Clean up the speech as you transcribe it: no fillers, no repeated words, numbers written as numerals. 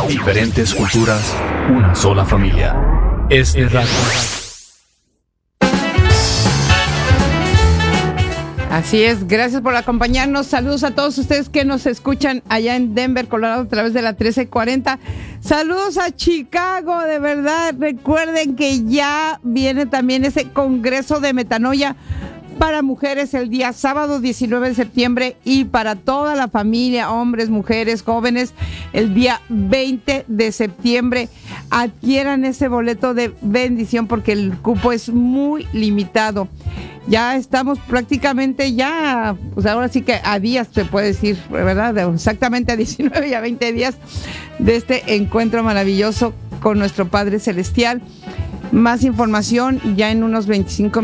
Diferentes culturas, una sola familia. Radio. Así es, gracias por acompañarnos. Saludos a todos ustedes que nos escuchan allá en Denver, Colorado, a través de la 1340. Saludos a Chicago, de verdad. Recuerden que ya viene también ese congreso de metanoia para mujeres el día sábado 19 de septiembre y para toda la familia, hombres, mujeres, jóvenes, el día 20 de septiembre. Adquieran ese boleto de bendición porque el cupo es muy limitado. Ya estamos prácticamente ya, pues ahora sí que a días se puede decir, ¿verdad? Exactamente a 19 y a 20 días de este encuentro maravilloso con nuestro Padre Celestial. Más información ya en unos 25